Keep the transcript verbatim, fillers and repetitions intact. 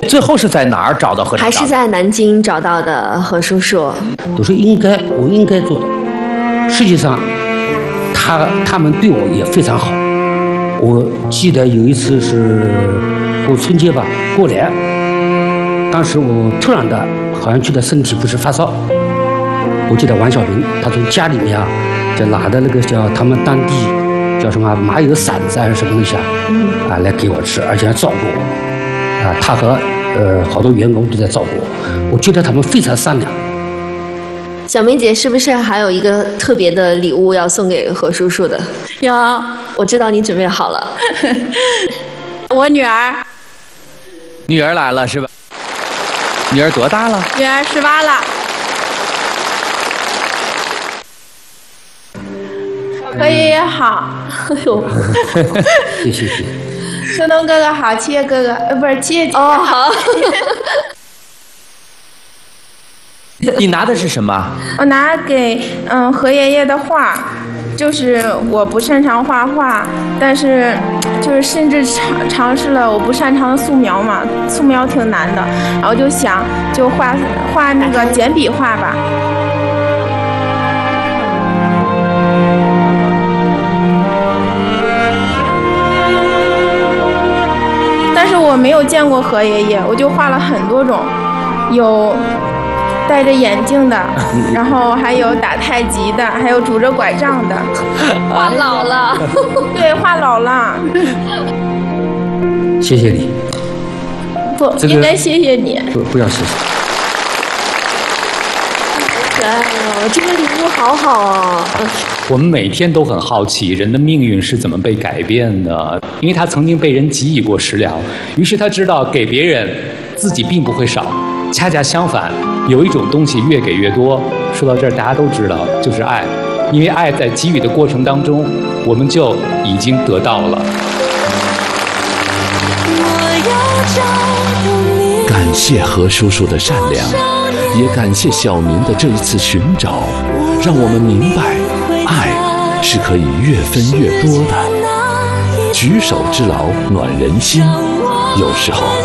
最后是在哪儿找到何厂长？ 还是在南京找到的何叔叔。 我说应该，我应该做的。实际上，他他们对我也非常好。我记得有一次是过春节吧，过年，当时我突然的好像觉得身体不是发烧，我记得王小平他从家里面啊，就拿的那个叫他们当地叫什么麻油馓子还是什么东西啊，啊来给我吃，而且还照顾我，啊他和呃好多员工都在照顾我，我觉得他们非常善良。 小梅姐是不是还有一个特别的礼物要送给何叔叔的？ 有， 我知道你准备好了。 我女儿。 女儿来了是吧？女儿多大了？ 女儿十八了。何爷爷好。 哎呦， 谢谢谢谢。 秋冬哥哥好，七月哥哥呃不是七月姐姐哦好。 你拿的是什么？ 我拿给嗯何爷爷的画，就是我不擅长画画，但是就是甚至尝尝试了我不擅长的素描嘛，素描挺难的，然后就想就画画那个简笔画吧。但是我没有见过何爷爷，我就画了很多种，有戴着眼镜的，然后还有打太极的，还有拄着拐杖的。 画老了。 对，画老了。 谢谢你。 不，这个、应该谢谢你。 不，不要谢谢。 好可爱哦，这个礼物好好哦。 我们每天都很好奇人的命运是怎么被改变的，因为他曾经被人给予过食粮，于是他知道给别人自己并不会少，恰恰相反，有一种东西越给越多。说到这儿，大家都知道，就是爱，因为爱在给予的过程当中，我们就已经得到了。 感谢何叔叔的善良，也感谢小明的这一次寻找，让我们明白，爱是可以越分越多的。举手之劳暖人心，有时候